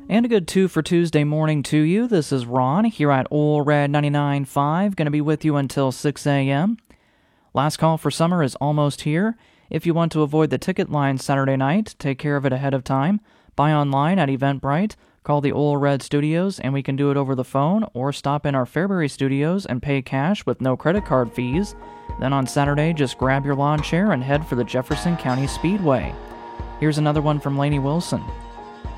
And a good 2 for Tuesday morning to you. This is Ron here at Ole Red 99.5. Going to be with you until 6 a.m. Last call for summer is almost here. If you want to avoid the ticket line Saturday night, take care of it ahead of time. Buy online at Eventbrite. Call the Ole Red Studios and we can do it over the phone, or stop in our Fairbury studios and pay cash with no credit card fees. Then on Saturday, just grab your lawn chair and head for the Jefferson County Speedway. Here's another one from Lainey Wilson.